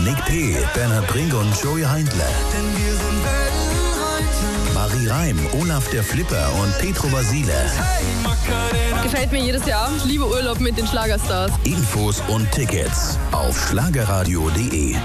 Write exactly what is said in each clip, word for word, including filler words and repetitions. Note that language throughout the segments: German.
Nick P., Bernhard Brink und Joey Heindler. Marie Reim, Olaf der Flipper und Petro Basile. Gefällt mir jedes Jahr. Ich liebe Urlaub mit den Schlagerstars. Infos und Tickets auf schlagerradio punkt de.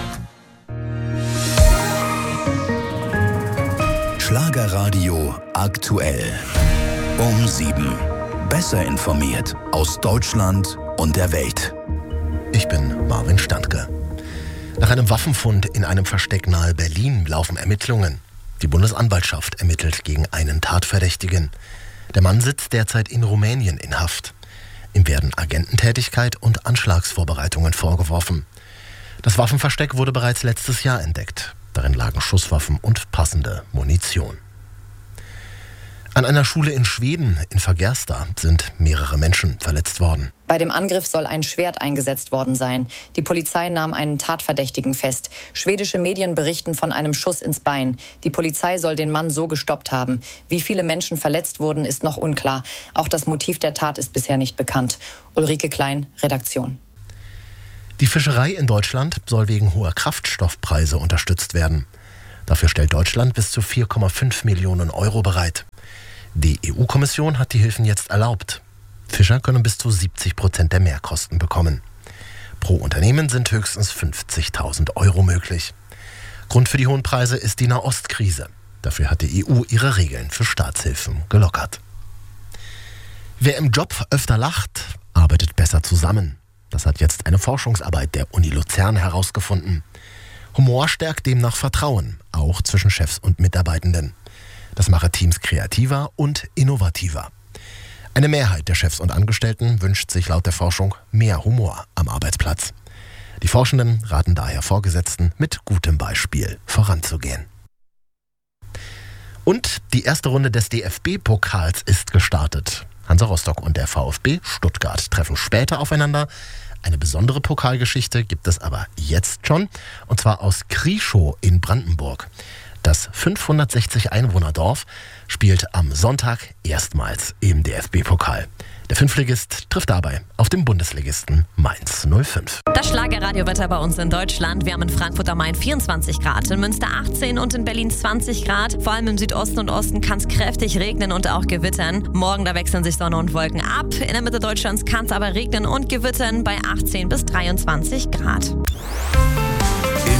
Schlagerradio aktuell. Um sieben. Besser informiert aus Deutschland und der Welt. Ich bin Marvin Standke. Nach einem Waffenfund in einem Versteck nahe Berlin laufen Ermittlungen. Die Bundesanwaltschaft ermittelt gegen einen Tatverdächtigen. Der Mann sitzt derzeit in Rumänien in Haft. Ihm werden Agententätigkeit und Anschlagsvorbereitungen vorgeworfen. Das Waffenversteck wurde bereits letztes Jahr entdeckt. Darin lagen Schusswaffen und passende Munition. An einer Schule in Schweden, in Fagersta, sind mehrere Menschen verletzt worden. Bei dem Angriff soll ein Schwert eingesetzt worden sein. Die Polizei nahm einen Tatverdächtigen fest. Schwedische Medien berichten von einem Schuss ins Bein. Die Polizei soll den Mann so gestoppt haben. Wie viele Menschen verletzt wurden, ist noch unklar. Auch das Motiv der Tat ist bisher nicht bekannt. Ulrike Klein, Redaktion. Die Fischerei in Deutschland soll wegen hoher Kraftstoffpreise unterstützt werden. Dafür stellt Deutschland bis zu vier Komma fünf Millionen Euro bereit. Die E U-Kommission hat die Hilfen jetzt erlaubt. Fischer können bis zu siebzig Prozent der Mehrkosten bekommen. Pro Unternehmen sind höchstens fünfzigtausend Euro möglich. Grund für die hohen Preise ist die Nahostkrise. Dafür hat die E U ihre Regeln für Staatshilfen gelockert. Wer im Job öfter lacht, arbeitet besser zusammen. Das hat jetzt eine Forschungsarbeit der Uni Luzern herausgefunden. Humor stärkt demnach Vertrauen, auch zwischen Chefs und Mitarbeitenden. Das mache Teams kreativer und innovativer. Eine Mehrheit der Chefs und Angestellten wünscht sich laut der Forschung mehr Humor am Arbeitsplatz. Die Forschenden raten daher Vorgesetzten, mit gutem Beispiel voranzugehen. Und die erste Runde des D F B-Pokals ist gestartet. Hansa Rostock und der VfB Stuttgart treffen später aufeinander. Eine besondere Pokalgeschichte gibt es aber jetzt schon, und zwar aus Krieschow in Brandenburg. Das fünfhundertsechzig Einwohner-Dorf spielt am Sonntag erstmals im D F B-Pokal. Der Fünftligist trifft dabei auf den Bundesligisten Mainz null fünf. Das Schlagerradiowetter bei uns in Deutschland. Wir haben in Frankfurt am Main vierundzwanzig Grad, in Münster achtzehn und in Berlin zwanzig Grad. Vor allem im Südosten und Osten kann es kräftig regnen und auch gewittern. Morgen, da wechseln sich Sonne und Wolken ab. In der Mitte Deutschlands kann es aber regnen und gewittern bei achtzehn bis dreiundzwanzig Grad.